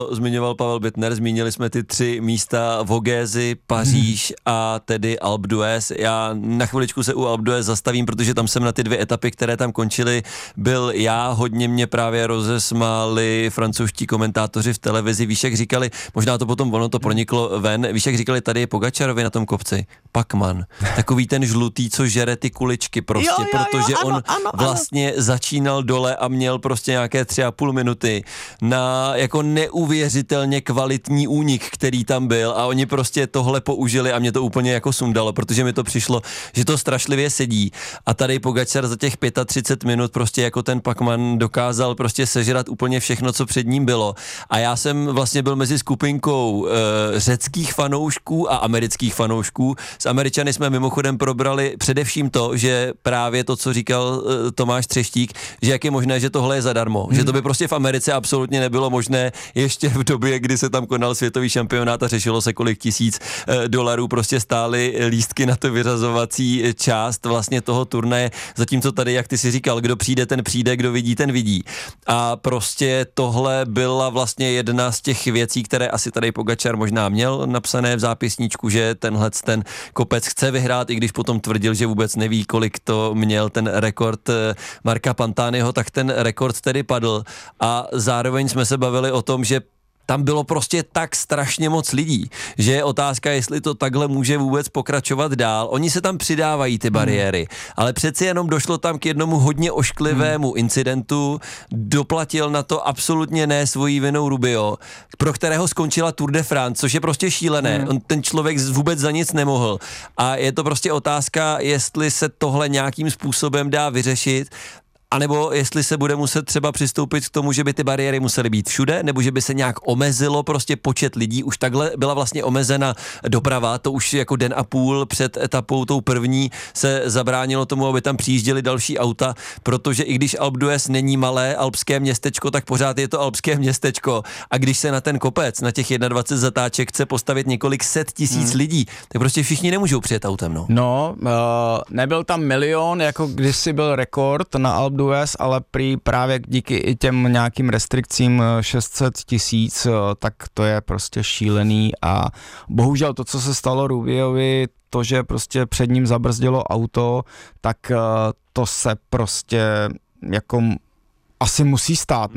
Zmiňoval Pavel Bittner, zmínili jsme ty 3 místa Vogézy, Paříž a tedy Alpe d'Huez. Já na chviličku se u Alpe d'Huez zastavím, protože tam jsem na ty 2 etapy, které tam končily, byl já, hodně mě právě rozesmáli francouzští komentátoři v televizi, víš, jak říkali, možná to potom ono to proniklo ven, víš, jak říkali, tady je Pogačarovi na tom kopci, Pacman, takový ten žlutý, co žere ty kuličky prostě, protože on vlastně začínal dole a měl prostě nějaké 3,5 minuty na jako neuvěřitelně kvalitní únik, který tam byl a oni prostě tohle použili a mě to úplně jako sundalo, protože mi to přišlo, že to strašlivě sedí a tady Pogačar za těch 35 minut prostě jako ten Pacman dokázal prostě sežrat úplně všechno, co před ním bylo a já jsem vlastně byl mezi skupinkou řeckých fanoušků a amerických fanoušků. S Američany jsme mimochodem probrali především to, že právě to, co říkal Tomáš Třeštík, že jak je možné, že tohle je zadarmo, že to by prostě v Americe absolutně nebylo možné ještě v době, kdy se tam konal světový šampionát a řešilo se, kolik $1000 prostě stály lístky na to vyřazovací část vlastně toho turnaje, zatímco tady, jak ty si říkal, kdo přijde, ten přijde, kdo vidí, ten vidí. A prostě tohle byla vlastně jedna z těch věcí, které asi tady Pogačar možná měl napsané v zápisníčku, že tenhle ten kopec chce vyhrát, i když potom tvrdil, že vůbec neví, kolik to měl ten rekord Marka Pantaniho, tak ten rekord tedy padl a zároveň jsme se bavili o tom, že tam bylo prostě tak strašně moc lidí, že je otázka, jestli to takhle může vůbec pokračovat dál. Oni se tam přidávají ty bariéry, ale přeci jenom došlo tam k jednomu hodně ošklivému incidentu, doplatil na to absolutně ne svojí vinou Rubio, pro kterého skončila Tour de France, což je prostě šílené. Ten člověk vůbec za nic nemohl. A je to prostě otázka, jestli se tohle nějakým způsobem dá vyřešit, anebo jestli se bude muset třeba přistoupit k tomu, že by ty bariéry musely být všude, nebo že by se nějak omezilo prostě počet lidí. Už takhle byla vlastně omezena doprava, to už jako den a půl před etapou tou první se zabránilo tomu, aby tam přijížděly další auta, protože i když Alpe d'Huez není malé alpské městečko, tak pořád je to alpské městečko a když se na ten kopec, na těch 21 zatáček chce postavit několik set tisíc lidí, tak prostě všichni nemůžou přijet autem, no. Nebyl tam milion, jako kdysi byl rekord na Alpe d'Huez, ale právě díky i těm nějakým restrikcím 600 000, tak to je prostě šílený a bohužel to, co se stalo Rubiovi, to, že prostě před ním zabrzdilo auto, tak to se prostě jako asi musí stát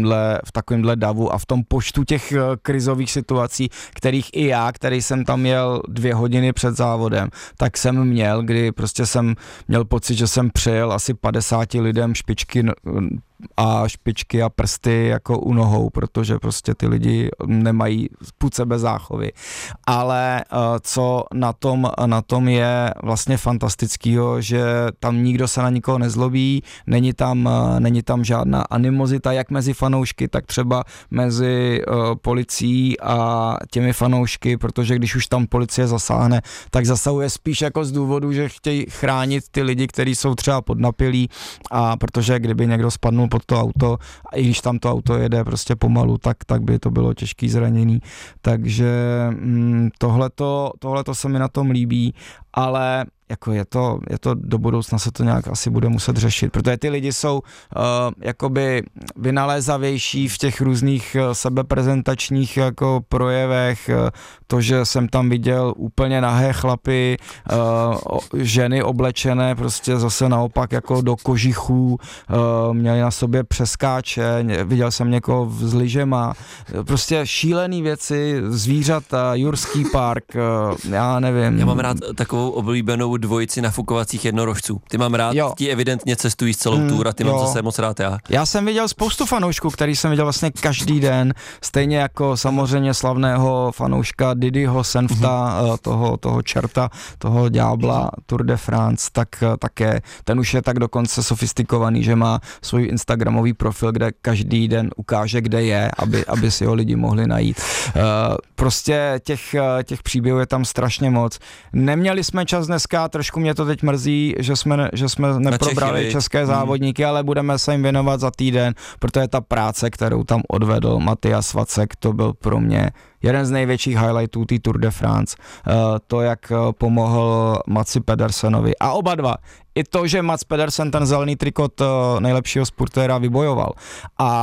v takovémhle davu a v tom počtu těch krizových situací, kterých i já, který jsem tam jel 2 hodiny před závodem, tak jsem měl, kdy prostě jsem měl pocit, že jsem přejel asi 50 lidem špičky a prsty jako u nohou, protože prostě ty lidi nemají půd sebe záchovy. Ale co na tom je vlastně fantastického, že tam nikdo se na nikoho nezlobí, není tam žádná animozita, jak mezi fanoušky, tak třeba mezi policií a těmi fanoušky, protože když už tam policie zasáhne, tak zasahuje spíš jako z důvodu, že chtějí chránit ty lidi, kteří jsou třeba podnapilí, a protože kdyby někdo spadnul pod to auto, a i když tam to auto jede prostě pomalu, tak by to bylo těžký zranění. Takže tohleto se mi na tom líbí, ale jako je to do budoucna se to nějak asi bude muset řešit, protože ty lidi jsou jakoby vynalézavější v těch různých sebeprezentačních jako projevech, to, že jsem tam viděl úplně nahé chlapy, ženy oblečené prostě zase naopak jako do kožichů, měli na sobě přeskáče, viděl jsem někoho s lyžema, prostě šílený věci, zvířata, Jurský park, já nevím. Já mám rád takovou oblíbenou dvojici nafukovacích jednorožců. Ty mám rád, ti evidentně cestují s celou tour a ty mám zase moc rád já. Já jsem viděl spoustu fanoušků, který jsem viděl vlastně každý den, stejně jako samozřejmě slavného fanouška Didyho Senfta, toho čerta, toho ďábla Tour de France, tak také, ten už je tak dokonce sofistikovaný, že má svůj instagramový profil, kde každý den ukáže, kde je, aby si ho lidi mohli najít. Prostě těch příběhů je tam strašně moc. Neměli jsme čas dneska, trošku mě to teď mrzí, že jsme neprobrali české závodníky, ale budeme se jim věnovat za týden, protože ta práce, kterou tam odvedl Matyas Vacek, to byl pro mě jeden z největších highlightů té Tour de France. To, jak pomohl Matsi Pedersenovi. A oba dva. I to, že Mats Pedersen ten zelený trikot nejlepšího spurtéra vybojoval. A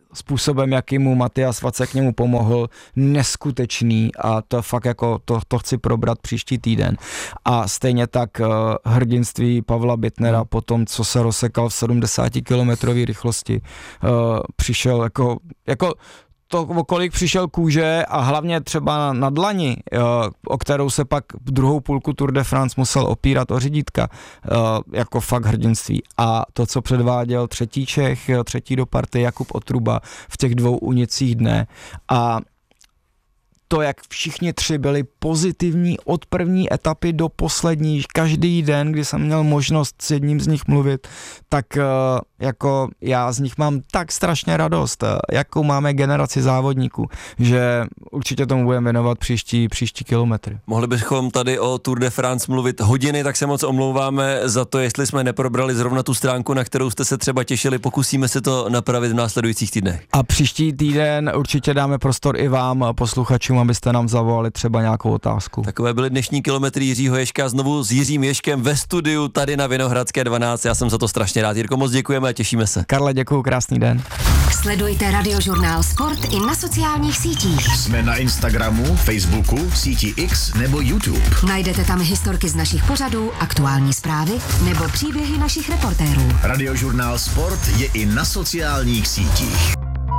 způsobem, jakým mu Matyáš Vacek k němu pomohl, neskutečný a to fakt jako to chci probrat příští týden. A stejně tak hrdinství Pavla Bittnera po tom, co se rozsekal v 70 kilometrové rychlosti, přišel jako to, o kolik přišel kůže a hlavně třeba na dlani, o kterou se pak druhou půlku Tour de France musel opírat o řidítka, jako fakt hrdinství. A to, co předváděl třetí Čech, třetí do party Jakub Otruba v těch 2 únicích dne a to, jak všichni 3 byli pozitivní od první etapy do poslední, každý den, kdy jsem měl možnost s jedním z nich mluvit, tak jako já z nich mám tak strašně radost, jakou máme generaci závodníků, že určitě tomu budeme věnovat příští kilometry. Mohli bychom tady o Tour de France mluvit hodiny, tak se moc omlouváme za to, jestli jsme neprobrali zrovna tu stránku, na kterou jste se třeba těšili, pokusíme se to napravit v následujících týdnech. A příští týden určitě dáme prostor i vám, posluchačům, abyste nám zavolali třeba nějakou otázku. Takové byly dnešní kilometry Jiřího Ježka, znovu s Jiřím Ježkem ve studiu tady na Vinohradské 12. Já jsem za to strašně rád. Jirko, moc děkujeme a těšíme se. Karle, děkuju, krásný den. Sledujte Radiožurnál Sport i na sociálních sítích. Jsme na Instagramu, Facebooku, síti X nebo YouTube. Najdete tam historky z našich pořadů, aktuální zprávy nebo příběhy našich reportérů. Radiožurnál Sport je i na sociálních sítích.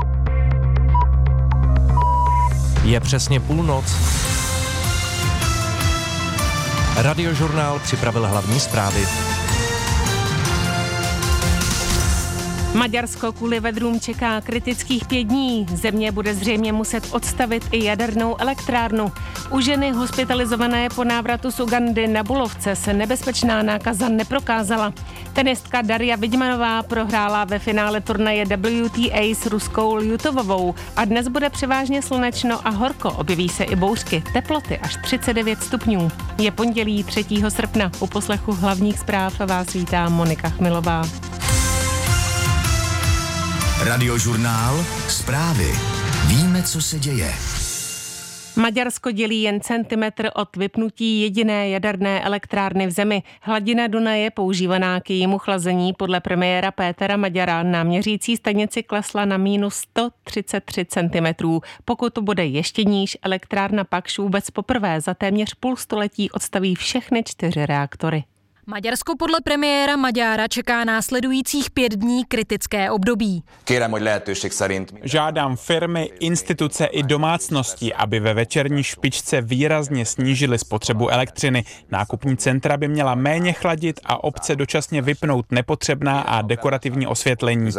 Je přesně půlnoc. Radiožurnál připravil hlavní zprávy. Maďarsko kvůli vedrům čeká kritických 5 dní. Země bude zřejmě muset odstavit i jadernou elektrárnu. U ženy hospitalizované po návratu z Ugandy na Bulovce se nebezpečná nákaza neprokázala. Tenistka Daria Vidmanová prohrála ve finále turnaje WTA s ruskou Ljutovovou a dnes bude převážně slunečno a horko, objeví se i bouřky, teploty až 39 stupňů. Je pondělí 3. srpna. U poslechu hlavních zpráv vás vítá Monika Chmilová. Radiožurnál Zprávy. Víme, co se děje. Maďarsko dělí jen centimetr od vypnutí jediné jaderné elektrárny v zemi. Hladina Dunaje používaná k jejímu chlazení podle premiéra Pétera Maďara na měřící stanici klesla na minus 133 cm. Pokud to bude ještě níž, elektrárna pak vůbec poprvé za téměř půl století odstaví všechny 4 reaktory. Maďarsko podle premiéra Maďára čeká následujících 5 dní kritické období. Žádám firmy, instituce i domácnosti, aby ve večerní špičce výrazně snížily spotřebu elektřiny. Nákupní centra by měla méně chladit a obce dočasně vypnout nepotřebná a dekorativní osvětlení.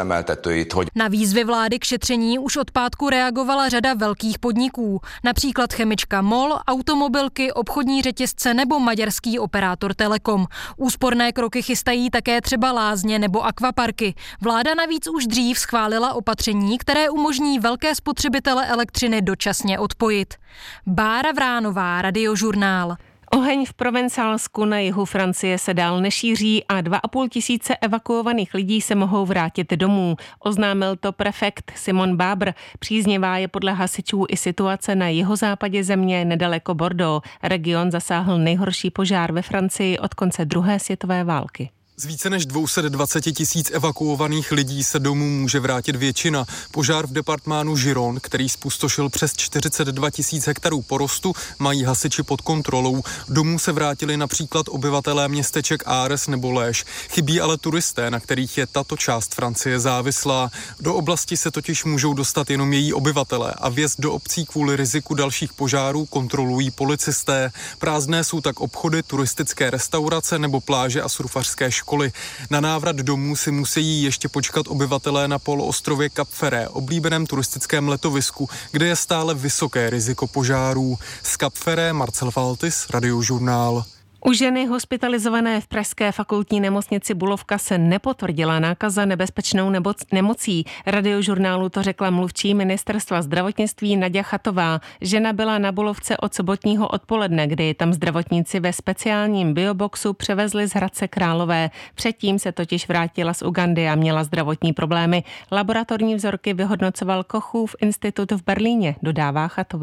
Na výzvy vlády k šetření už od pátku reagovala řada velkých podniků, například chemička MOL, automobilky, obchodní řetězce nebo maďarský operátor Telekom. Úsporné kroky chystají také třeba lázně nebo akvaparky. Vláda navíc už dřív schválila opatření, které umožní velké spotřebitele elektřiny dočasně odpojit. Bára Vránová, Radiožurnál. Oheň v Provencálsku na jihu Francie se dál nešíří a 2,5 tisíce evakuovaných lidí se mohou vrátit domů. Oznámil to prefekt Simon Babr. Příznivá je podle hasičů i situace na jihozápadě země nedaleko Bordeaux. Region zasáhl nejhorší požár ve Francii od konce druhé světové války. Z více než 220 tisíc evakuovaných lidí se domů může vrátit většina. Požár v departmánu Giron, který zpustošil přes 42 tisíc hektarů porostu, mají hasiči pod kontrolou. Domů se vrátili například obyvatelé městeček Ares nebo Léž. Chybí ale turisté, na kterých je tato část Francie závislá. Do oblasti se totiž můžou dostat jenom její obyvatelé a vjezd do obcí kvůli riziku dalších požárů kontrolují policisté. Prázdné jsou tak obchody, turistické restaurace nebo pláže a surfařské školy. Na návrat domů si musí ještě počkat obyvatelé na poloostrově Cap Ferret, oblíbeném turistickém letovisku, kde je stále vysoké riziko požárů. Z Cap Ferret Marcel Valtis, Radiožurnál. U ženy hospitalizované v pražské fakultní nemocnici Bulovka se nepotvrdila nákaza nebezpečnou nemocí. Radiožurnálu to řekla mluvčí ministerstva zdravotnictví Naďa Chatová. Žena byla na Bulovce od sobotního odpoledne, kdy ji tam zdravotníci ve speciálním bioboxu převezli z Hradce Králové. Předtím se totiž vrátila z Ugandy a měla zdravotní problémy. Laboratorní vzorky vyhodnocoval Kochův institut v Berlíně, dodává Chatová.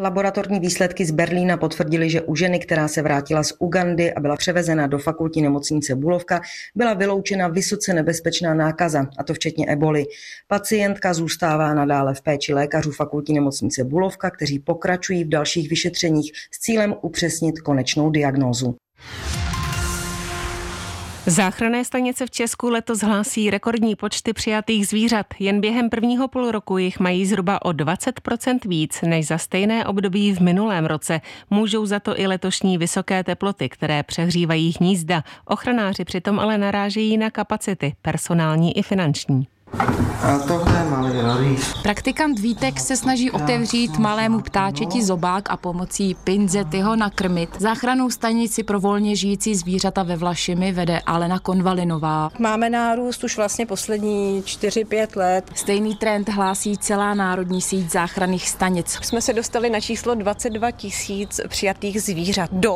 Laboratorní výsledky z Berlína potvrdily, že u ženy, která se vrátila z Ugandy a byla převezena do fakultní nemocnice Bulovka, byla vyloučena vysoce nebezpečná nákaza, a to včetně eboli. Pacientka zůstává nadále v péči lékařů fakultní nemocnice Bulovka, kteří pokračují v dalších vyšetřeních s cílem upřesnit konečnou diagnózu. Záchranné stanice v Česku letos hlásí rekordní počty přijatých zvířat. Jen během prvního půl roku jich mají zhruba o 20% víc než za stejné období v minulém roce. Můžou za to i letošní vysoké teploty, které přehřívají hnízda. Ochranáři přitom ale narážejí na kapacity, personální i finanční. A tohle je malý rýs. Praktikant Vítek se snaží otevřít malému ptáčeti zobák a pomocí pinzety ho nakrmit. Záchrannou stanici pro volně žijící zvířata ve Vlašimi vede Alena Konvalinová. Máme nárůst už vlastně poslední 4-5 let. Stejný trend hlásí celá národní síť záchranných stanic. Jsme se dostali na číslo 22 000 přijatých zvířat do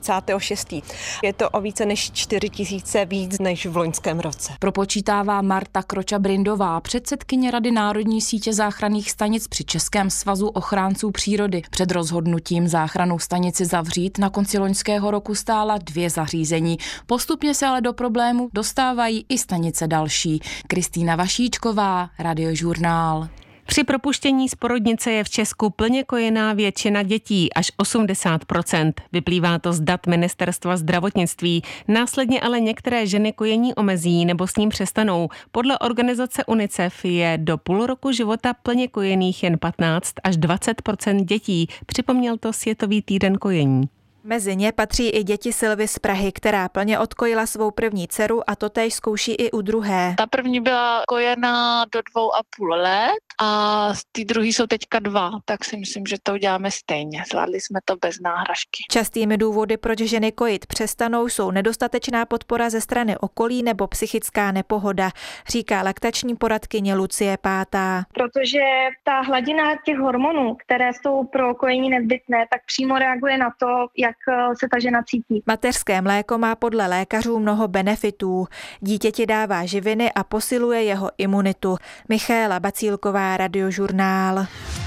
36. Je to o více než 4 000 víc než v loňském roce. Propočítává Marta Kroča-Brindová, předsedkyně Rady národní sítě záchranných stanic při Českém svazu ochránců přírody. Před rozhodnutím záchrannou stanici zavřít na konci loňského roku stála 2 zařízení. Postupně se ale do problému dostávají i stanice další. Kristýna Vašíčková, Radiožurnál. Při propuštění z porodnice je v Česku plně kojená většina dětí, až 80%. Vyplývá to z dat Ministerstva zdravotnictví. Následně ale některé ženy kojení omezí nebo s ním přestanou. Podle organizace UNICEF je do půl roku života plně kojených jen 15 až 20% dětí. Připomněl to Světový týden kojení. Mezi ně patří i děti Silvy z Prahy, která plně odkojila svou první dceru a totéž zkouší i u druhé. Ta první byla kojená do 2,5 let a ty druhý jsou teďka 2, tak si myslím, že to uděláme stejně. Zvládli jsme to bez náhražky. Častými důvody, proč ženy kojit přestanou, jsou nedostatečná podpora ze strany okolí nebo psychická nepohoda, říká laktační poradkyně Lucie Pátá. Protože ta hladina těch hormonů, které jsou pro kojení nezbytné, tak přímo reaguje na to, jak se ta žena cítí. Mateřské mléko má podle lékařů mnoho benefitů. Dítěti dává živiny a posiluje jeho imunitu. Michaela Bacílková, Radiožurnál.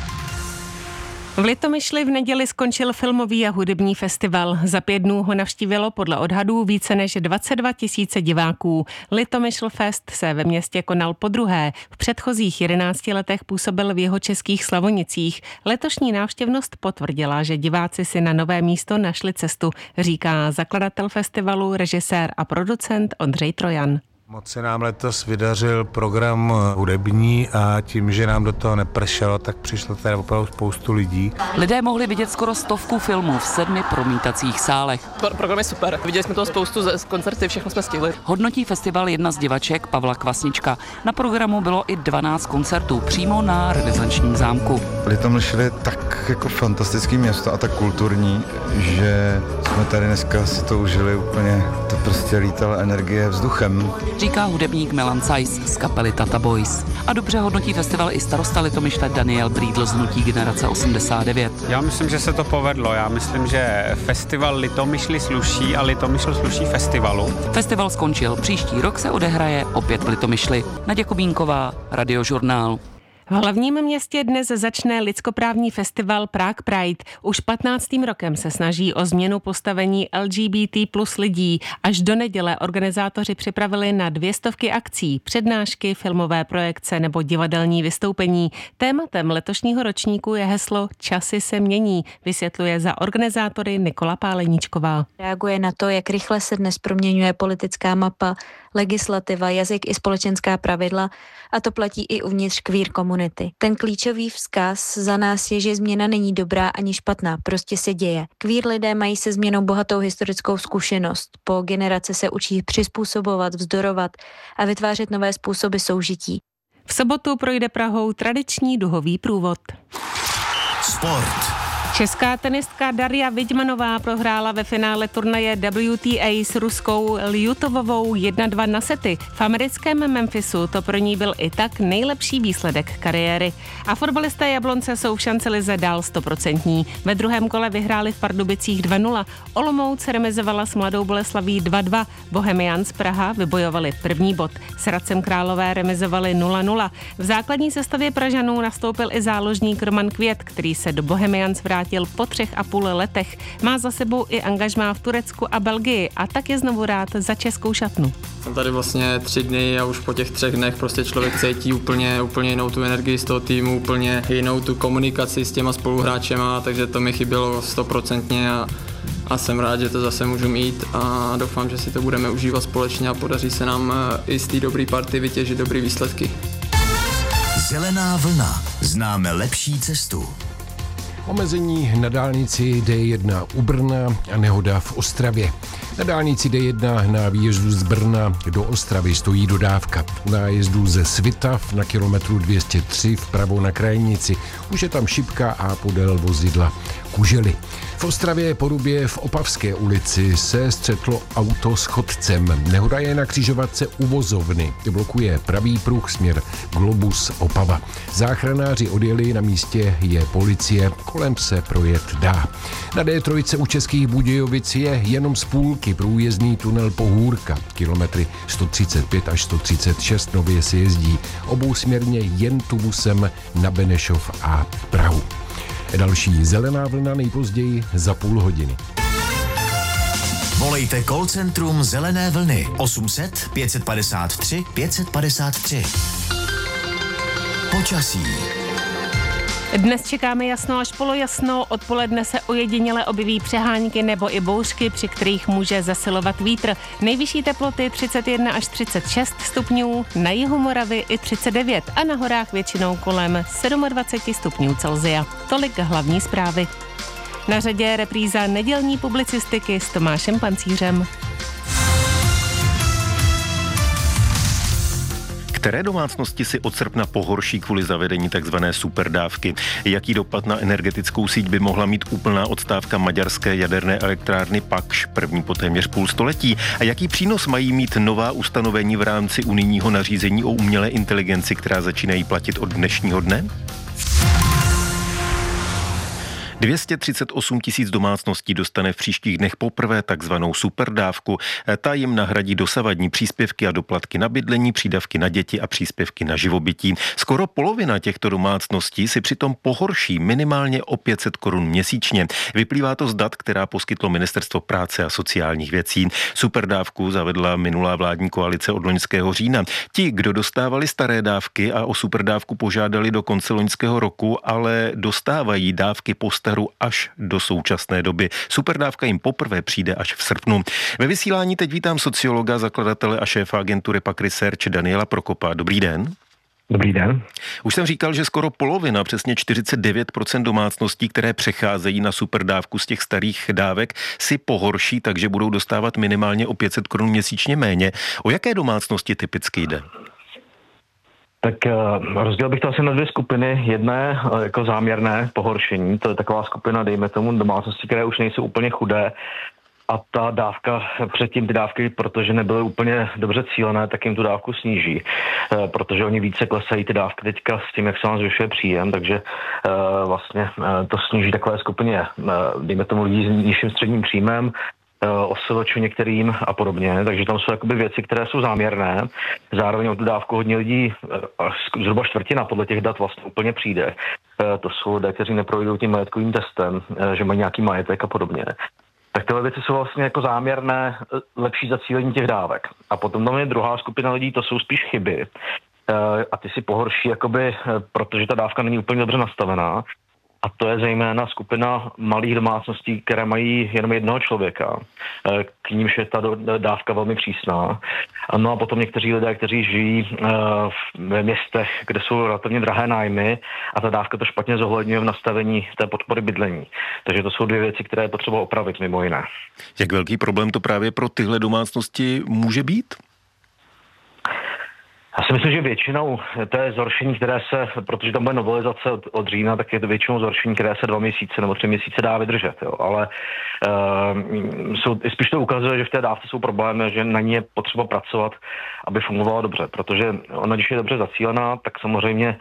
V Litomyšli v neděli skončil filmový a hudební festival. Za 5 dnů ho navštívilo podle odhadů více než 22 000 diváků. Litomyšl Fest se ve městě konal podruhé. V předchozích 11 letech působil v jihočeských Slavonicích. Letošní návštěvnost potvrdila, že diváci si na nové místo našli cestu, říká zakladatel festivalu, režisér a producent Ondřej Trojan. Moc se nám letos vydařil program hudební a tím, že nám do toho nepršelo, tak přišlo tady opravdu spoustu lidí. Lidé mohli vidět skoro 100 filmů v 7 promítacích sálech. Program je super, viděli jsme toho spoustu koncerty, všechno jsme stihli. Hodnotí festival jedna z divaček, Pavla Kvasnička. Na programu bylo i 12 koncertů přímo na Renesančním zámku. Litomyšl je tak jako fantastický město a tak kulturní, že jsme tady dneska si to užili úplně, to prostě lítala energie vzduchem. Říká hudebník Milan Sajs z kapely Tata Boys. A dobře hodnotí festival i starosta Litomyšle Daniel Brýdl z hnutí Generace 89. Já myslím, že se to povedlo. Já myslím, že festival Litomyšli sluší a Litomyšl sluší festivalu. Festival skončil. Příští rok se odehraje opět v Litomyšli. Naděja Kubínková, Radiožurnál. V hlavním městě dnes začne lidskoprávní festival Prague Pride. Už 15. rokem se snaží o změnu postavení LGBT plus lidí. Až do neděle organizátoři připravili na 200 akcí, přednášky, filmové projekce nebo divadelní vystoupení. Tématem letošního ročníku je heslo Časy se mění, vysvětluje za organizátory Nikola Páleníčková. Reaguje na to, jak rychle se dnes proměňuje politická mapa, legislativa, jazyk i společenská pravidla, a to platí i uvnitř queer komunity. Ten klíčový vzkaz za nás je, že změna není dobrá ani špatná, prostě se děje. Queer lidé mají se změnou bohatou historickou zkušenost. Po generace se učí přizpůsobovat, vzdorovat a vytvářet nové způsoby soužití. V sobotu projde Prahou tradiční duhový průvod. Sport. Česká tenistka Darja Vidmanová prohrála ve finále turnaje WTA s ruskou Ljutovovou 1-2 na sety. V americkém Memphisu to pro ní byl i tak nejlepší výsledek kariéry. A fotbalisté Jablonce jsou v šancelize dál 100%. Ve druhém kole vyhráli v Pardubicích 2-0. Olomouc remizovala s Mladou Boleslaví 2-2. Bohemians Praha vybojovali první bod. S Hradcem Králové remizovali 0-0. V základní sestavě Pražanů nastoupil i záložník Roman Květ, který se do Bohemians vrátil vrátil po 3,5 letech. Má za sebou i angažmá v Turecku a Belgii a tak je znovu rád za českou šatnu. Jsem tady vlastně 3 dny a už po těch 3 dnech prostě člověk cítí úplně jinou tu energii z toho týmu, úplně jinou tu komunikaci s těma spoluhráčema, takže to mi chybělo 100% a jsem rád, že to zase můžu mít a doufám, že si to budeme užívat společně a podaří se nám i z té dobré party vytěžit dobré výsledky. Zelená vlna. Známe lepší cestu. Omezení na dálnici D1 u Brna a nehoda v Ostravě. Na dálnici D1 na výjezdu z Brna do Ostravy stojí dodávka. Na nájezdu ze Svitav na kilometru 203 vpravo na krajnici už je tam šipka a podél vozidla kužely. V Ostravě Porubě v Opavské ulici se střetlo auto s chodcem. Nehoda je na křižovatce u vozovny. Blokuje pravý pruh směr Globus Opava. Záchranáři odjeli, na místě je policie, kolem se projet dá. Na D3 u Českých Budějovic je jenom z půlky průjezdný tunel Pohůrka. Kilometry 135 až 136 nově se jezdí obousměrně jen tubusem na Benešov a Prahu. Další zelená vlna nejpozději za půl hodiny. Volejte call centrum Zelené vlny 800 553 553. Počasí. Dnes čekáme jasno až polojasno, odpoledne se ojediněle objeví přehánky nebo i bouřky, při kterých může zesilovat vítr. Nejvyšší teploty 31 až 36 stupňů, na jihu Moravy i 39 a na horách většinou kolem 27 stupňů Celsia. Tolik hlavní zprávy. Na řadě repríza nedělní publicistiky s Tomášem Pancířem. Které domácnosti si od srpna pohorší kvůli zavedení tzv. Superdávky? Jaký dopad na energetickou síť by mohla mít úplná odstávka maďarské jaderné elektrárny Pakš, první po téměř půl století? A jaký přínos mají mít nová ustanovení v rámci unijního nařízení o umělé inteligenci, která začínají platit od dnešního dne? 238 000 domácností dostane v příštích dnech poprvé takzvanou superdávku. Ta jim nahradí dosavadní příspěvky a doplatky na bydlení, přídavky na děti a příspěvky na živobytí. Skoro polovina těchto domácností si přitom pohorší minimálně o 500 korun měsíčně. Vyplývá to z dat, která poskytlo Ministerstvo práce a sociálních věcí. Superdávku zavedla minulá vládní koalice od loňského října. Ti, kdo dostávali staré dávky a o superdávku požádali do konce loňského roku, ale dostávají dávky po staru až do současné doby. Superdávka jim poprvé přijde až v srpnu. Ve vysílání teď vítám sociologa, zakladatele a šéfa agentury PAQ Research Daniela Prokopa. Dobrý den. Dobrý den. Už jsem říkal, že skoro polovina, přesně 49% domácností, které přecházejí na superdávku z těch starých dávek, si pohorší, takže budou dostávat minimálně o 500 korun měsíčně méně. O jaké domácnosti typicky jde? Tak rozdělil bych to asi na 2 skupiny. Jedné jako záměrné pohoršení, to je taková skupina, dejme tomu, domácnosti, které už nejsou úplně chudé a ta dávka, předtím ty dávky, protože nebyly úplně dobře cílené, tak jim tu dávku sníží, protože oni více klesají ty dávky teďka s tím, jak se vám zvyšuje příjem, takže vlastně to sníží takové skupině, dejme tomu, lidí s nižším středním příjmem, OSVČ některým a podobně, takže tam jsou jakoby věci, které jsou záměrné. Zároveň o tu dávku hodně lidí, zhruba čtvrtina podle těch dat vlastně úplně přijde. To jsou lidé, kteří neprojdou tím majetkovým testem, že mají nějaký majetek a podobně. Tak tyhle věci jsou vlastně jako záměrné, lepší zacílení těch dávek. A potom tam je druhá skupina lidí, to jsou spíš chyby. A ty si pohorší, jakoby, protože ta dávka není úplně dobře nastavená. A to je zejména skupina malých domácností, které mají jenom jednoho člověka. K nímž je ta dávka velmi přísná. No a potom někteří lidé, kteří žijí ve městech, kde jsou relativně drahé nájmy a ta dávka to špatně zohledňuje v nastavení té podpory bydlení. Takže to jsou 2 věci, které je potřeba opravit mimo jiné. Jak velký problém to právě pro tyhle domácnosti může být? Já si myslím, že většinou to je zhoršení, které se, protože tam bude novelizace od října, tak je to většinou zhoršení, které se 2 měsíce nebo 3 měsíce dá vydržet. Jo. Ale spíš to ukazuje, že v té dávce jsou problémy, že na ní je potřeba pracovat, aby fungovala dobře. Protože ona, když je dobře zacílená, tak samozřejmě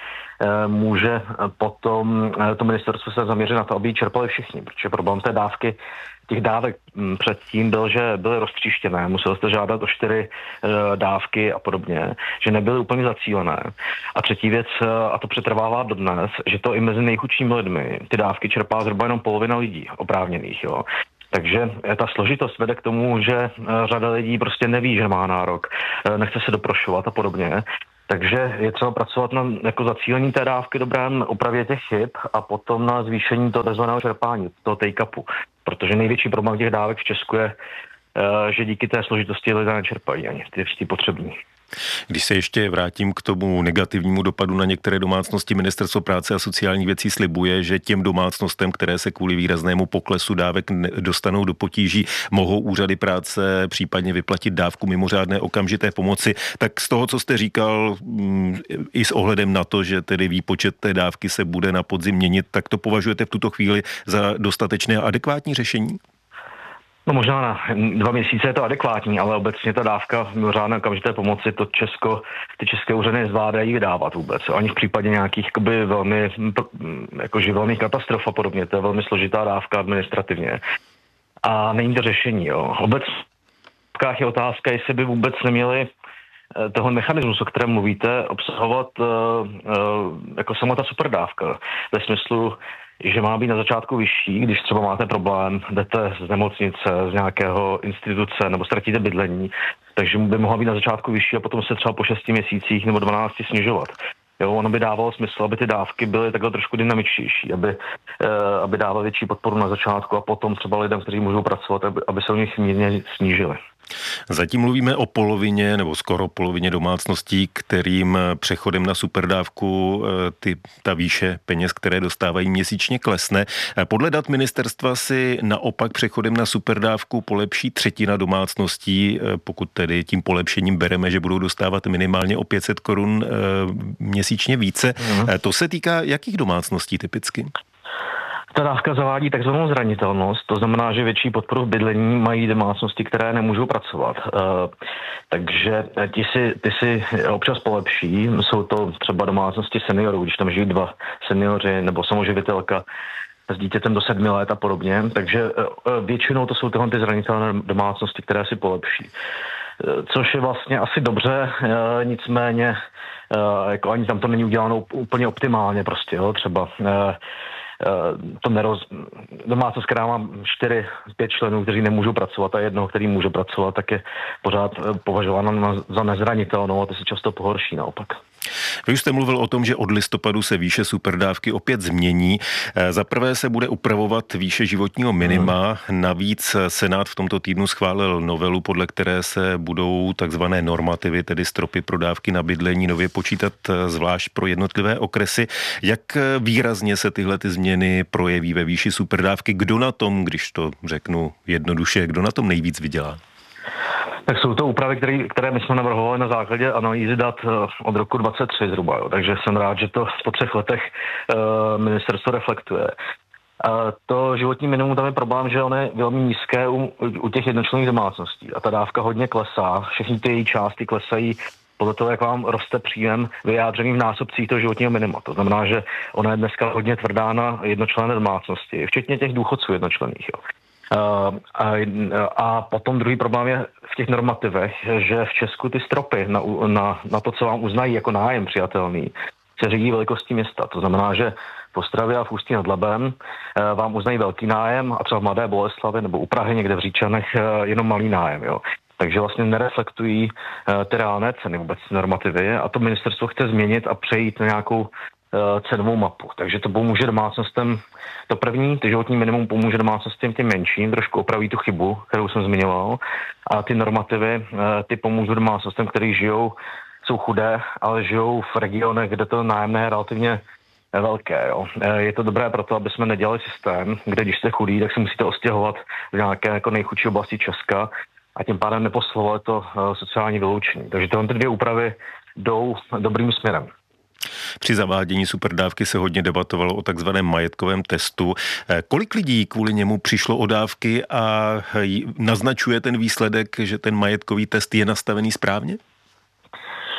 může potom to ministerstvo se zaměřit na to, aby ji čerpali všichni. Protože problém té dávky těch dávek předtím byl, že byly roztříštěné, musel jste žádat o 4 dávky a podobně, že nebyly úplně zacílené. A třetí věc, a to přetrvává dodnes, že to i mezi nejchudšími lidmi ty dávky čerpá zhruba jenom polovina lidí oprávněných, jo. Takže ta složitost vede k tomu, že řada lidí prostě neví, že má nárok, nechce se doprošovat a podobně. Takže je třeba pracovat na jako zacílení té dávky, dobrém opravě těch chyb a potom na zvýšení toho tzv. Čerpání, toho take-upu. Protože největší problém těch dávek v Česku je, že díky té složitosti lidé nečerpají ani ty potřební. Když se ještě vrátím k tomu negativnímu dopadu na některé domácnosti, Ministerstvo práce a sociálních věcí slibuje, že těm domácnostem, které se kvůli výraznému poklesu dávek dostanou do potíží, mohou úřady práce případně vyplatit dávku mimořádné okamžité pomoci. Tak z toho, co jste říkal, i s ohledem na to, že tedy výpočet té dávky se bude na podzim měnit, tak to považujete v tuto chvíli za dostatečné a adekvátní řešení? No možná na 2 měsíce je to adekvátní, ale obecně ta dávka mimořádné okamžité pomoci ty české úřady nezvládají vydávat vůbec. Ani v případě nějakých velmi jako živelných katastrof a podobně. To je velmi složitá dávka administrativně. A není to řešení. Jo. Obecně je otázka, jestli by vůbec neměli toho mechanismus, o kterém mluvíte, obsahovat jako sama ta superdávka. Ve smyslu, že má být na začátku vyšší, když třeba máte problém, jdete z nemocnice, z nějakého instituce nebo ztratíte bydlení, takže by mohla být na začátku vyšší a potom se třeba po 6 měsících nebo 12 snižovat. Jo, ono by dávalo smysl, aby ty dávky byly takhle trošku dynamičtější, aby dávaly větší podporu na začátku a potom třeba lidem, kteří můžou pracovat, aby se o nich mírně snížily. Zatím mluvíme o polovině nebo skoro polovině domácností, kterým přechodem na superdávku ta výše peněz, které dostávají měsíčně, klesne. Podle dat ministerstva si naopak přechodem na superdávku polepší 1/3 domácností, pokud tedy tím polepšením bereme, že budou dostávat minimálně o 500 korun měsíčně více. To se týká jakých domácností typicky? Ta dávka zavádí takzvanou zranitelnost, to znamená, že větší podporu v bydlení mají domácnosti, které nemůžou pracovat. Takže ty si občas polepší, jsou to třeba domácnosti seniorů, když tam žijí 2 seniori nebo samoživitelka s dítětem do 7 let a podobně, takže většinou to jsou tyhle ty zranitelné domácnosti, které si polepší. Což je vlastně asi dobře, nicméně jako ani tam to není uděláno úplně optimálně prostě, jo, třeba domácnost, která má 4-5 členů, kteří nemůžou pracovat a jednoho, který může pracovat, tak je pořád považována za nezranitelnou a to se často pohorší naopak. Vy už jste mluvil o tom, že od listopadu se výše superdávky opět změní. Za prvé se bude upravovat výše životního minima. Navíc Senát v tomto týdnu schválil novelu, podle které se budou takzvané normativy, tedy stropy pro dávky na bydlení, nově počítat zvlášť pro jednotlivé okresy. Jak výrazně se tyhle ty změny projeví ve výši superdávky? Kdo na tom, když to řeknu jednoduše, kdo na tom nejvíc vydělá? Tak jsou to úpravy, které my jsme navrhovali na základě analýzy dat od roku 2023 zhruba. Jo. Takže jsem rád, že to po 3 letech ministerstvo reflektuje. To životní minimum, tam je problém, že ono je velmi nízké u těch jednočlenných domácností a ta dávka hodně klesá. Všechny ty její části klesají podle toho, jak vám roste příjem vyjádřený v násobcích toho životního minima. To znamená, že ona je dneska hodně tvrdá na jednočlenné domácnosti, včetně těch důchodců jednočlenných. Jo. A potom druhý problém je v těch normativech, že v Česku ty stropy na to, co vám uznají jako nájem přijatelný, se řídí velikostí města. To znamená, že v Ostravě a v Ústí nad Labem vám uznají velký nájem a třeba v Mladé Boleslavi nebo u Prahy někde v Říčanech jenom malý nájem. Jo. Takže vlastně nereflektují ty reálné ceny vůbec normativy a to ministerstvo chce změnit a přejít na nějakou cenovou mapu. Takže to pomůže domácnostem, to první, ty životní minimum pomůže domácnostem těm menším, trošku opraví tu chybu, kterou jsem zmiňoval, a ty normativy, ty pomůžou domácnostem, který jsou chudé, ale žijou v regionech, kde to nájemné je relativně velké. Jo. Je to dobré proto, aby jsme nedělali systém, kde když jste chudý, tak se musíte ostěhovat v nějaké jako nejchudší oblasti Česka a tím pádem neposilovali to sociální vyloučení. Takže tyhle 2 úpravy jdou dobrým směrem. Při zavádění superdávky se hodně debatovalo o takzvaném majetkovém testu. Kolik lidí kvůli němu přišlo o dávky a naznačuje ten výsledek, že ten majetkový test je nastavený správně?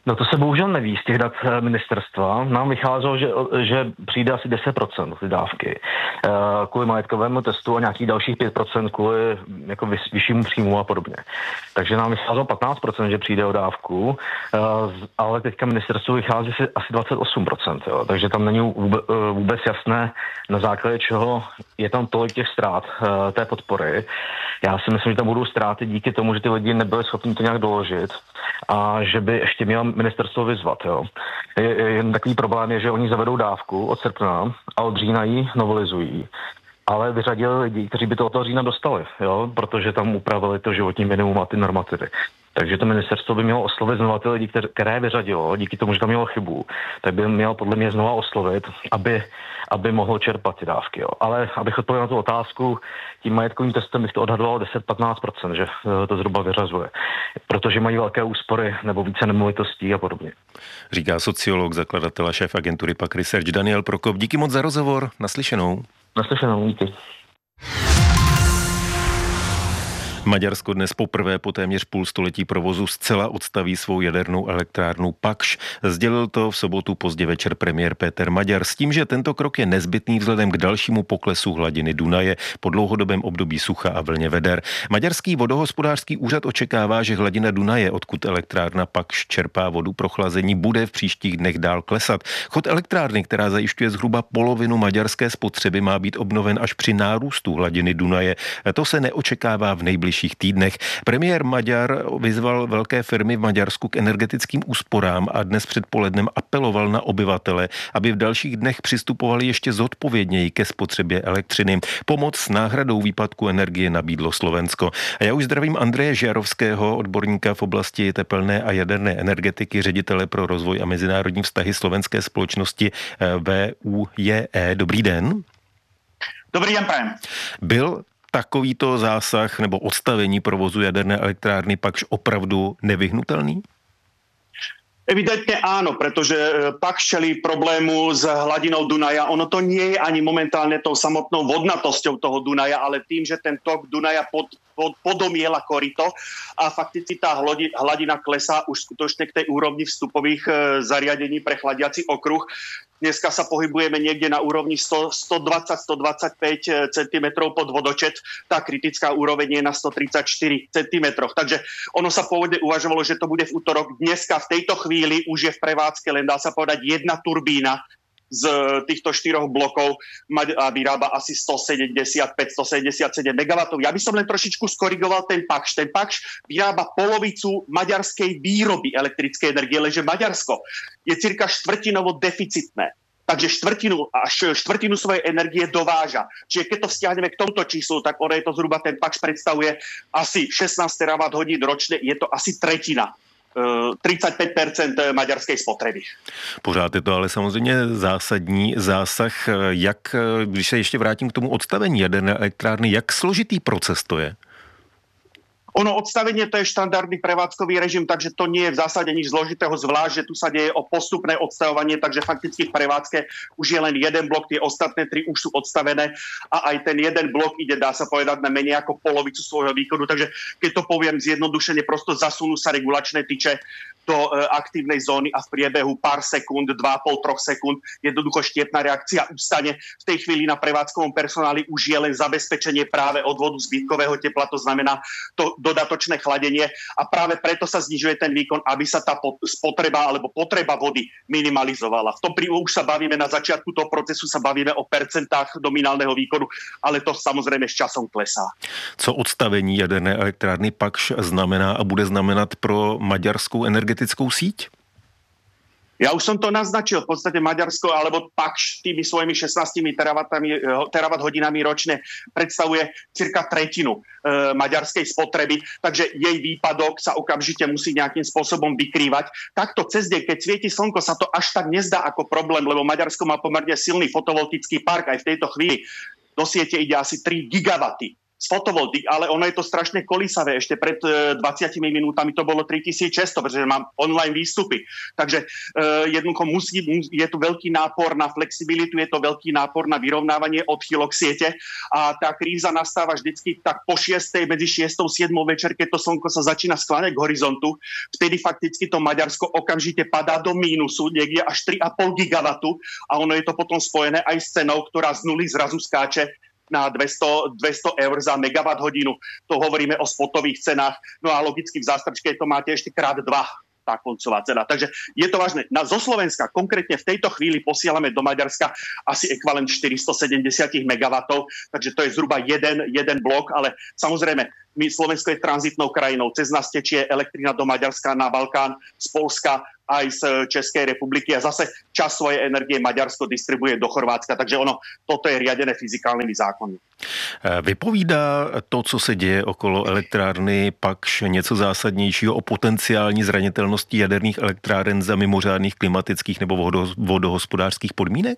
No to se bohužel neví z těch dat ministerstva. Nám vycházelo, že přijde asi 10% ty dávky kvůli majetkovému testu a nějakých dalších 5% kvůli jako vyššímu příjmu a podobně. Takže nám vycházelo 15%, že přijde o dávku, ale teďka ministerstvo vychází asi 28%. Jo. Takže tam není vůbec jasné, na základě čeho je tam tolik těch ztrát té podpory. Já si myslím, že tam budou ztráty díky tomu, že ty lidi nebyli schopni to nějak doložit a že by ještě měla ministerstvo vyzvat. Jo. Jen takový problém je, že oni zavedou dávku od srpna a od října ji novelizují, ale vyřadili lidi, kteří by to od toho října dostali, jo, protože tam upravili to životní minimum a ty normativy. Takže to ministerstvo by mělo oslovit znova ty lidi, které vyřadilo, díky tomu, že tam mělo chybu, tak by mělo podle mě znova oslovit, aby mohlo čerpat ty dávky. Jo. Ale abych odpověděl na tu otázku, tím majetkovým testem bych to odhadoval 10-15%, že to zhruba vyřazuje. Protože mají velké úspory nebo více nemovitostí a podobně. Říká sociolog, zakladatel a šéf agentury PAQ Research Daniel Prokop. Díky moc za rozhovor. Naslyšenou. Naslyšenou, díky. Maďarsko dnes poprvé po téměř půl století provozu zcela odstaví svou jadernou elektrárnu Pakš. Sdělil to v sobotu pozdě večer premiér Péter Maďar s tím, že tento krok je nezbytný vzhledem k dalšímu poklesu hladiny Dunaje po dlouhodobém období sucha a vlně veder. Maďarský vodohospodářský úřad očekává, že hladina Dunaje, odkud elektrárna Pakš čerpá vodu pro chlazení, bude v příštích dnech dál klesat. Chod elektrárny, která zajišťuje zhruba polovinu maďarské spotřeby, má být obnoven až při nárůstu hladiny Dunaje. To se neočekává v nejbližších týdnech. Premiér Maďar vyzval velké firmy v Maďarsku k energetickým úsporám a dnes předpolednem apeloval na obyvatele, aby v dalších dnech přistupovali ještě zodpovědněji ke spotřebě elektřiny. Pomoc s náhradou výpadku energie nabídlo Slovensko. A já už zdravím Andreje Žiarovského, odborníka v oblasti tepelné a jaderné energetiky, ředitele pro rozvoj a mezinárodní vztahy slovenské společnosti VUJE. Dobrý den. Dobrý den, prajem. Byl takovýto zásah nebo odstavení provozu jaderné elektrárny Pakš opravdu nevyhnutelný? Evidentne áno, pretože Pakš čelí problému s hladinou Dunaja. Ono to nie je ani momentálne tou samotnou vodnatosťou toho Dunaja, ale tým, že ten tok Dunaja podomiela koryto a fakticky tá hladina klesá už skutočne k tej úrovni vstupových zariadení pre chladiaci okruh. Dneska sa pohybujeme niekde na úrovni 120-125 cm pod vodočet. Tá kritická úroveň je na 134 cm. Takže ono sa pôvodne uvažovalo, že to bude v útorok. Dneska v tejto chvíli už je v prevádzke len dá sa povedať jedna turbína z týchto 4 blokov a vyrába asi 175-177 MW. Ja by som len trošičku skorigoval ten Pakš. Ten Pakš vyrába polovicu maďarskej výroby elektrickej energie, lenže Maďarsko je cirka štvrtinovo deficitné. Takže štvrtinu svojej energie dováža. Čiže keď to vzťahneme k tomuto číslu, tak ono je to zhruba, ten Pakš predstavuje asi 16 TWh ročne, je to asi tretina. 35% maďarské spotreby. Pořád je to ale samozřejmě zásadní zásah. Když se ještě vrátím k tomu odstavení jaderné elektrárny, jak složitý proces to je? Ono odstavenie to je štandardný prevádzkový režim, takže to nie je v zásade nič zložitého, zvlášť, že tu sa deje o postupné odstavovanie, takže fakticky v prevádzke už je len jeden blok, tie ostatné 3 už sú odstavené a aj ten jeden blok ide, dá sa povedať, na menej ako polovicu svojho výkonu, takže keď to poviem zjednodušene, prosto zasunú sa regulačné tyče do aktívnej zóny a v priebehu pár sekúnd, 2,5-3 sekúnd, jednoducho štiepná reakcia ustane. V tej chvíli na prevádzkovom personáli už je len zabezpečenie práve odvodu zbytkového tepla, to znamená to dodatočné chladenie a práve preto sa znižuje ten výkon, aby sa tá spotreba alebo potreba vody minimalizovala. V tom už sa bavíme na začiatku toho procesu, sa bavíme o percentách nominálneho výkonu, ale to samozrejme s časom klesá. Co odstavení jaderné elektrárny Pakš znamená a bude znamenat pro maďarskou energetickou síť? Ja už som to naznačil, v podstate Maďarsko alebo Pakš tými svojimi 16 terawatt hodinami ročne predstavuje cirka tretinu maďarskej spotreby, takže jej výpadok sa okamžite musí nejakým spôsobom vykrývať. Takto cez deň, keď svieti slnko, sa to až tak nezdá ako problém, lebo Maďarsko má pomerne silný fotovoltický park aj v tejto chvíli. Do siete ide asi 3 gigawaty z fotovoltík, ale ono je to strašne kolísavé. Ešte pred 20 minútami to bolo 3600, pretože mám online výstupy. Takže jednoducho je tu veľký nápor na flexibilitu, je to veľký nápor na vyrovnávanie odchýlok siete a tá kríza nastáva vždycky tak po 6. medzi 6. a 7. večer, keď to slnko sa začína skláňať k horizontu. Vtedy fakticky to Maďarsko okamžite padá do mínusu, niekde až 3,5 gigawatu a ono je to potom spojené aj s cenou, ktorá z nuly zrazu skáče na 200 eur za megawatt hodinu. To hovoríme o spotových cenách. No a logicky v zástrčke to máte ešte krát 2 tá koncová cena. Takže je to vážne. Zo Slovenska konkrétne v tejto chvíli posielame do Maďarska asi ekvivalent 470 megawatov, takže to je zhruba jeden blok, ale samozrejme Slovensko je tranzitnou krajinou. Cez nás tečie elektrina do Maďarska, na Balkán, z Polska, aj z Českej republiky a zase čas svojej energie Maďarsko distribuje do Chorvátska, takže toto je riadené fyzikálnymi zákonmi. Vypovídá to, co se děje okolo elektrárny, pakž něco zásadnějšího o potenciální zranitelnosti jaderných elektráren za mimořádných klimatických nebo vodohospodářských podmínek?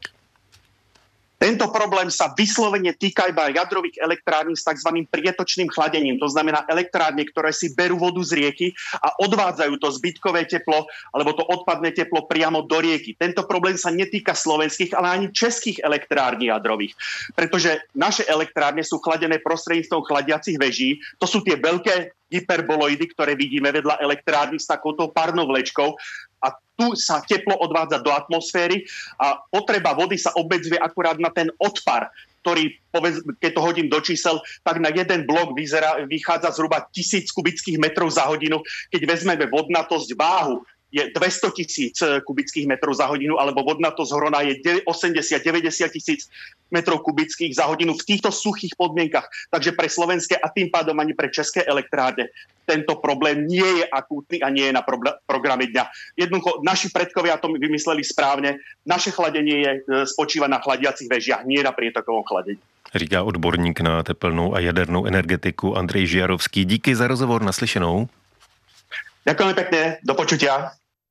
Tento problém sa vyslovene týka iba jadrových elektrární s tzv. Prietočným chladením. To znamená elektrárne, ktoré si berú vodu z rieky a odvádzajú to zbytkové teplo alebo to odpadné teplo priamo do rieky. Tento problém sa netýka slovenských, ale ani českých elektrární jadrových. Pretože naše elektrárne sú chladené prostredníctvom chladiacich veží. To sú tie veľké hyperboloidy, ktoré vidíme vedľa elektrárny s takouto párnou vlečkou. A tu sa teplo odvádza do atmosféry a potreba vody sa obmedzuje akurát na ten odpar, ktorý, keď to hodím do čísel, tak na jeden blok vychádza zhruba 1000 kubických metrov za hodinu. Keď vezmeme vodnatosť váhu, je 200 000 kubických metrov za hodinu, alebo vodnatosť hrona je 80-90 tisíc metrov kubických za hodinu v týchto suchých podmienkach. Takže pre slovenské a tým pádom ani pre české elektrárne tento problém nie je akútny a nie je na programe dňa. Jednoducho, naši predkovia to vymysleli správne. Naše chladenie spočíva na chladiacich vežiach, nie na prietokovom chladení. Říká odborník na tepelnou a jadernou energetiku Andrej Žiarovský. Díky za rozhovor, naslyšenou. Ďakujeme pekne, do počutia.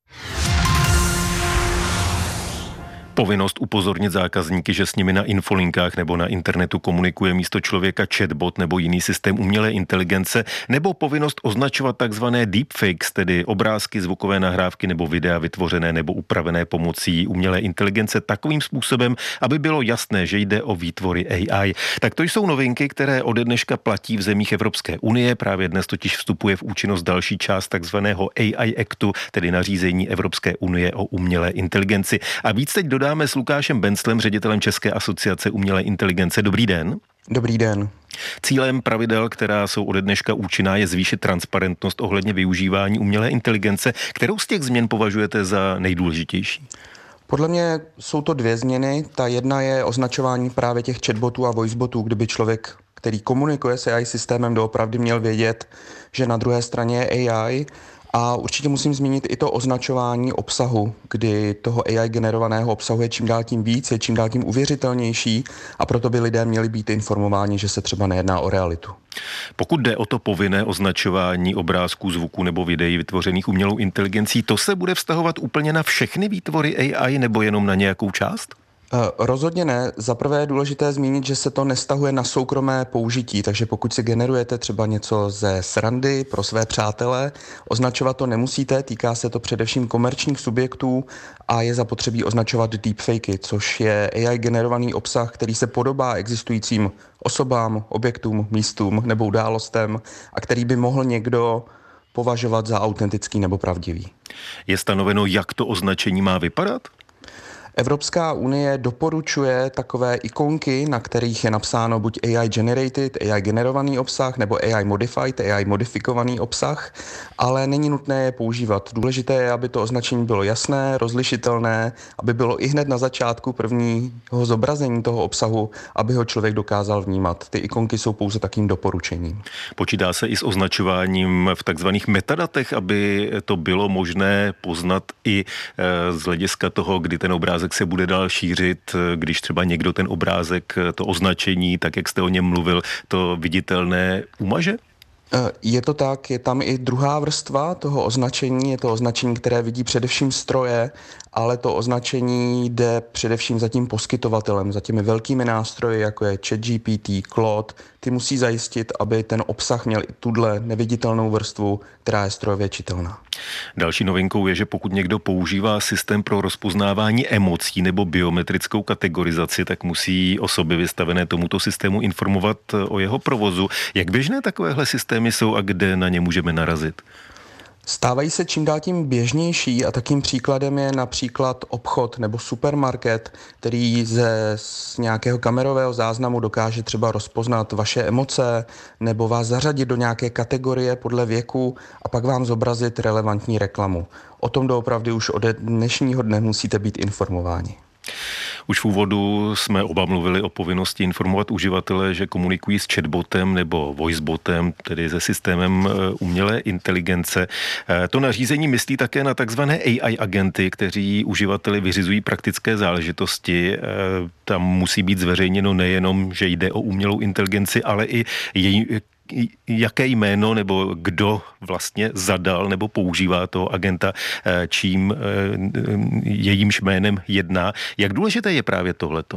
Povinnost upozornit zákazníky, že s nimi na infolinkách nebo na internetu komunikuje místo člověka chatbot nebo jiný systém umělé inteligence, nebo povinnost označovat takzvané deepfakes, tedy obrázky, zvukové nahrávky nebo videa vytvořené nebo upravené pomocí umělé inteligence takovým způsobem, aby bylo jasné, že jde o výtvory AI. Tak to jsou novinky, které ode dneška platí v zemích Evropské unie. Právě dnes totiž vstupuje v účinnost další část takzvaného AI Actu, tedy nařízení Evropské unie o umělé inteligenci. A víc teď dáme s Lukášem Benclem, ředitelem České asociace umělé inteligence. Dobrý den. Dobrý den. Cílem pravidel, která jsou ode dneška účinná, je zvýšit transparentnost ohledně využívání umělé inteligence. Kterou z těch změn považujete za nejdůležitější? Podle mě jsou to dvě změny. Ta jedna je označování právě těch chatbotů a voicebotů, kdyby člověk, který komunikuje s AI systémem, doopravdy měl vědět, že na druhé straně je AI. A určitě musím zmínit i to označování obsahu, kdy toho AI generovaného obsahu je čím dál tím víc, je čím dál tím uvěřitelnější a proto by lidé měli být informováni, že se třeba nejedná o realitu. Pokud jde o to povinné označování obrázků, zvuků nebo videí vytvořených umělou inteligencí, to se bude vztahovat úplně na všechny výtvory AI nebo jenom na nějakou část? Rozhodně ne. Za prvé je důležité zmínit, že se to nestahuje na soukromé použití, takže pokud si generujete třeba něco ze srandy pro své přátele, označovat to nemusíte, týká se to především komerčních subjektů a je zapotřebí označovat deepfakey, což je AI generovaný obsah, který se podobá existujícím osobám, objektům, místům nebo událostem a který by mohl někdo považovat za autentický nebo pravdivý. Je stanoveno, jak to označení má vypadat? Evropská unie doporučuje takové ikonky, na kterých je napsáno buď AI generated, AI generovaný obsah, nebo AI modified, AI modifikovaný obsah, ale není nutné je používat. Důležité je, aby to označení bylo jasné, rozlišitelné, aby bylo i hned na začátku prvního zobrazení toho obsahu, aby ho člověk dokázal vnímat. Ty ikonky jsou pouze takým doporučením. Počítá se i s označováním v takzvaných metadatech, aby to bylo možné poznat i z hlediska toho, kdy ten obrázek se bude dál šířit, když třeba někdo ten obrázek, to označení, tak jak jste o něm mluvil, to viditelné umaže? Je to tak, je tam i druhá vrstva toho označení, je to označení, které vidí především stroje, ale to označení jde především za tím poskytovatelem, za těmi velkými nástroji, jako je ChatGPT, Claude. Ty musí zajistit, aby ten obsah měl i tuhle neviditelnou vrstvu, která je strojově čitelná. Další novinkou je, že pokud někdo používá systém pro rozpoznávání emocí nebo biometrickou kategorizaci, tak musí osoby vystavené tomuto systému informovat o jeho provozu. Jak běžné takovéhle systémy jsou a kde na ně můžeme narazit? Stávají se čím dál tím běžnější a takým příkladem je například obchod nebo supermarket, který z nějakého kamerového záznamu dokáže třeba rozpoznat vaše emoce nebo vás zařadit do nějaké kategorie podle věku a pak vám zobrazit relevantní reklamu. O tom doopravdy už od dnešního dne musíte být informováni. Už v úvodu jsme oba mluvili o povinnosti informovat uživatele, že komunikují s chatbotem nebo voicebotem, tedy se systémem umělé inteligence. To nařízení myslí také na takzvané AI agenty, kteří uživateli vyřizují praktické záležitosti. Tam musí být zveřejněno nejenom, že jde o umělou inteligenci, ale i její jaké jméno nebo kdo vlastně zadal nebo používá toho agenta, čím jejímž jménem jedná. Jak důležité je právě tohleto?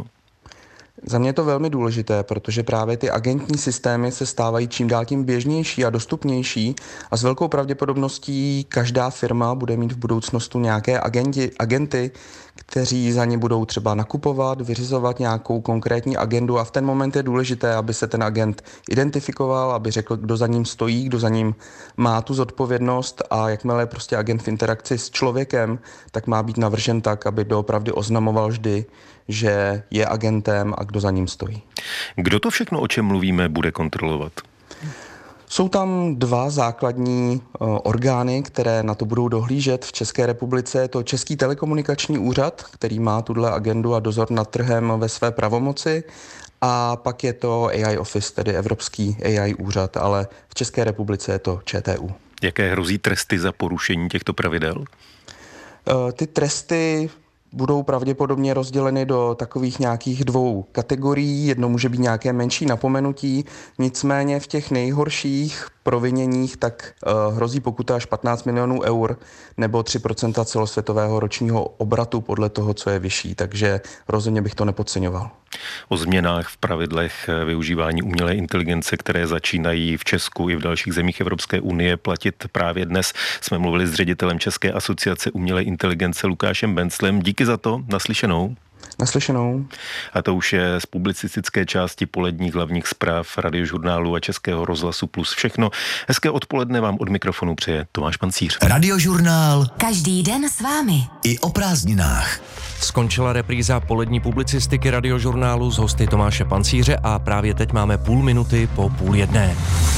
Za mě je to velmi důležité, protože právě ty agentní systémy se stávají čím dál tím běžnější a dostupnější a s velkou pravděpodobností každá firma bude mít v budoucnosti nějaké agenty, kteří za ně budou třeba nakupovat, vyřizovat nějakou konkrétní agendu a v ten moment je důležité, aby se ten agent identifikoval, aby řekl, kdo za ním stojí, kdo za ním má tu zodpovědnost a jakmile je prostě agent v interakci s člověkem, tak má být navržen tak, aby doopravdy oznamoval vždy, že je agentem a kdo za ním stojí. Kdo to všechno, o čem mluvíme, bude kontrolovat? Jsou tam dva základní orgány, které na to budou dohlížet v České republice. Je to Český telekomunikační úřad, který má tuhle agendu a dozor nad trhem ve své pravomoci. A pak je to AI Office, tedy Evropský AI úřad, ale v České republice je to ČTÚ. Jaké hrozí tresty za porušení těchto pravidel? Ty tresty budou pravděpodobně rozděleny do takových nějakých dvou kategorií. Jedno může být nějaké menší napomenutí, nicméně v těch nejhorších proviněních tak hrozí pokuta až 15 milionů eur nebo 3% celosvětového ročního obratu podle toho, co je vyšší, takže rozhodně bych to nepodceňoval. O změnách v pravidlech využívání umělé inteligence, které začínají v Česku i v dalších zemích Evropské unie platit právě dnes, jsme mluvili s ředitelem České asociace umělé inteligence Lukášem Benclem. Díky za to, naslyšenou. Naslyšenou. A to už je z publicistické části poledních hlavních zpráv Radiožurnálu a Českého rozhlasu Plus všechno. Hezké odpoledne vám od mikrofonu přeje Tomáš Pancíř. Radiožurnál. Každý den s vámi. I o prázdninách. Skončila repríza polední publicistiky Radiožurnálu s hosty Tomáše Pancíře a právě teď máme 0,5 po 12:30.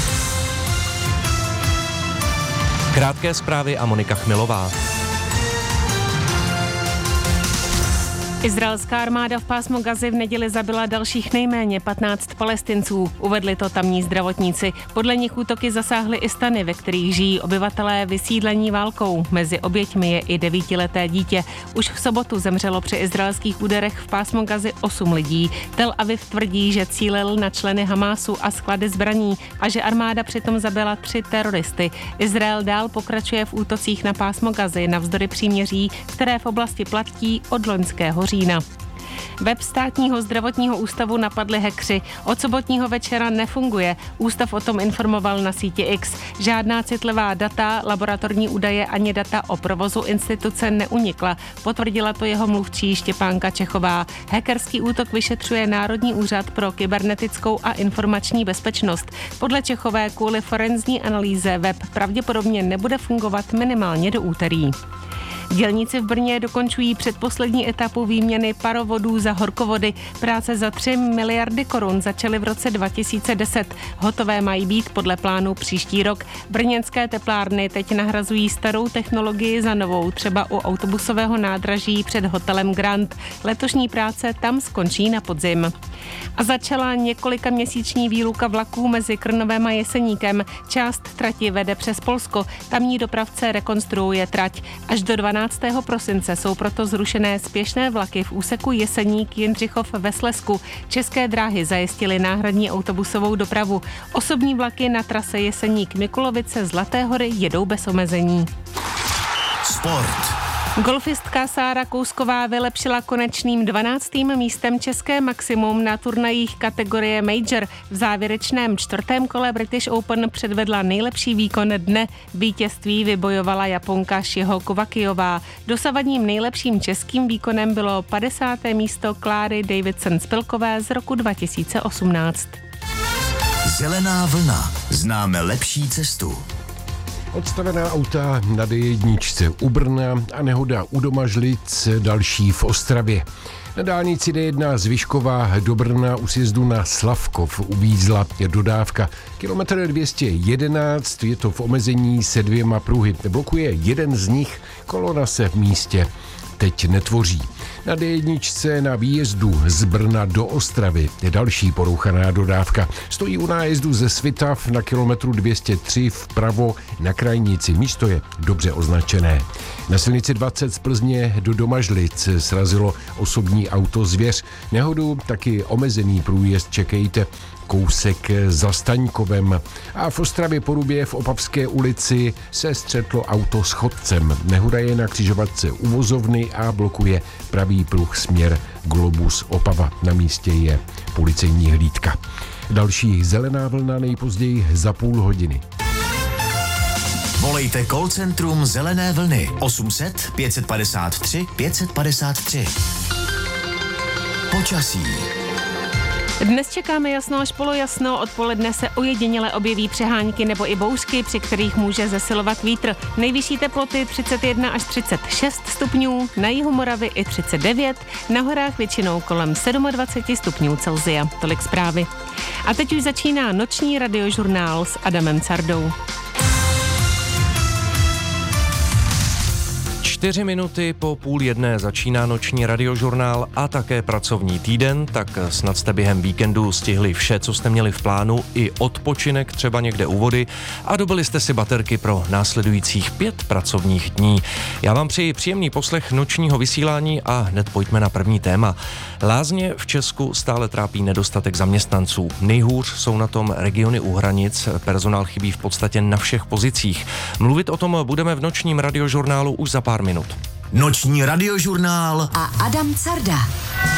Krátké zprávy a Monika Chmilová. Izraelská armáda v pásmu Gazy v neděli zabila dalších nejméně 15 Palestinců, uvedli to tamní zdravotníci. Podle nich útoky zasáhly i stany, ve kterých žijí obyvatelé vysídlení válkou. Mezi oběťmi je i 9leté dítě. Už v sobotu zemřelo při izraelských úderech v pásmu Gazy 8 lidí. Tel Aviv tvrdí, že cílil na členy Hamásu a sklady zbraní a že armáda přitom zabila 3 teroristy. Izrael dál pokračuje v útocích na pásmo Gazy navzdory příměří, které v oblasti platí od loňského října. Web státního zdravotního ústavu napadli hackři. Od sobotního večera nefunguje. Ústav o tom informoval na síti X. Žádná citlivá data, laboratorní údaje ani data o provozu instituce neunikla. Potvrdila to jeho mluvčí Štěpánka Čechová. Hackerský útok vyšetřuje Národní úřad pro kybernetickou a informační bezpečnost. Podle Čechové kvůli forenzní analýze web pravděpodobně nebude fungovat minimálně do úterý. Dělníci v Brně dokončují předposlední etapu výměny parovodů za horkovody. Práce za 3 miliardy korun začaly v roce 2010. Hotové mají být podle plánu příští rok. Brněnské teplárny teď nahrazují starou technologii za novou, třeba u autobusového nádraží před hotelem Grand. Letošní práce tam skončí na podzim. A začala několikaměsíční výluka vlaků mezi Krnovem a Jeseníkem. Část trati vede přes Polsko. Tamní dopravce rekonstruuje trať. Až do 12 12. prosince jsou proto zrušené spěšné vlaky v úseku Jeseník-Jindřichov ve Slezsku. České dráhy zajistily náhradní autobusovou dopravu. Osobní vlaky na trase Jeseník-Mikulovice Zlaté Hory jedou bez omezení. Sport. Golfistka Sára Kousková vylepšila konečným 12. místem české maximum na turnajích kategorie Major. V závěrečném 4. kole British Open předvedla nejlepší výkon dne. Vítězství vybojovala Japonka Shiho Kovakijová. Dosavadním nejlepším českým výkonem bylo 50. místo Kláry Davidson-Spilkové z roku 2018. Zelená vlna. Známe lepší cestu. Odstavená auta na D1 u Brna a nehoda u Domažlic, další v Ostravě. Na dálnici D1 z Vyškova do Brna u sjezdu na Slavkov uvízla dodávka. Kilometr 211, je to v omezení se 2 pruhy. Blokuje jeden z nich, kolona se v místě teď netvoří. Na D1 na výjezdu z Brna do Ostravy je další porouchaná dodávka. Stojí u nájezdu ze Svitav na kilometru 203 vpravo na krajnici. Místo je dobře označené. Na silnici 20 z Plzně do Domažlic srazilo osobní auto Zvěř. Nehodu taky omezený průjezd čekejte kousek za Staňkovem. A v Ostravě Porubě v Opavské ulici se střetlo auto s chodcem. Nehoda je na křižovatce u vozovny a blokuje pravý pruh směr Globus Opava. Na místě je policejní hlídka. Další zelená vlna nejpozději za půl hodiny. Volejte call centrum Zelené vlny 800 553 553. Počasí. Dnes čekáme jasno až polojasno, odpoledne se ojediněle objeví přehánky nebo i bouřky, při kterých může zesilovat vítr. Nejvyšší teploty 31 až 36 stupňů, na jihu Moravy i 39, na horách většinou kolem 27 stupňů Celsia. Tolik zprávy. A teď už začíná noční radiožurnál s Adamem Cardou. 4 minuty po 12:30 začíná noční radiožurnál a také pracovní týden, tak snad jste během víkendu stihli vše, co jste měli v plánu, i odpočinek třeba někde u vody a dobili jste si baterky pro následujících 5 pracovních dní. Já vám přeji příjemný poslech nočního vysílání a hned pojďme na první téma. Lázně v Česku stále trápí nedostatek zaměstnanců. Nejhůř jsou na tom regiony u hranic, personál chybí v podstatě na všech pozicích. Mluvit o tom budeme v nočním radiožurnálu už za pár minut. Noční radiožurnál a Adam Carda.